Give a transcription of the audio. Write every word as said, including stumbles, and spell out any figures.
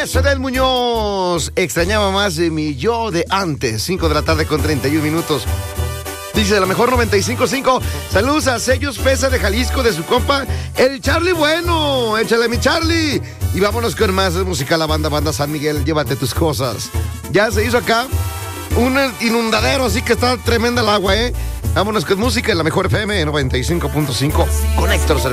Eso del Muñoz. Extrañaba más de mi yo de antes. cinco de la tarde con treinta y un minutos. Dice la mejor noventa y cinco punto cinco. Saludos a Sellos Pesa de Jalisco, de su compa, el Charlie Bueno. Échale, mi Charlie. Y vámonos con más música. La banda, banda San Miguel. Llévate tus cosas. Ya se hizo acá un inundadero, así que está tremenda el agua, ¿eh? Vámonos con música en la mejor F M noventa y cinco punto cinco. Con Héctor Cervantes.